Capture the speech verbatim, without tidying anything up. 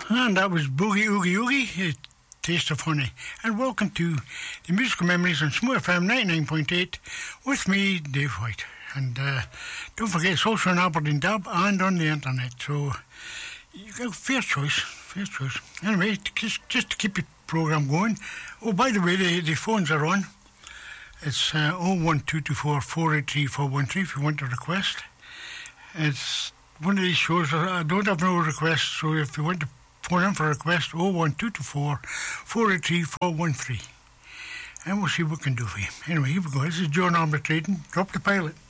And that was Boogie Oogie Oogie, a Taste of Honey. And welcome to the Musical Memories on Smooth F M ninety-nine point eight with me, Dave White. And uh, don't forget, it's also on Aberdeen Dub and on the internet. So, you got fair choice, fair choice. Anyway, just, just to keep the programme going. Oh, by the way, the, the phones are on. It's uh, oh one two two four, four eight three, four one three if you want a request. It's one of these shows, I don't have no requests, so if you want to phone in for a request, oh one two two four, four eight three, four one three. And we'll see what we can do for you. Anyway, here we go. This is John Armour Trading. Drop the pilot.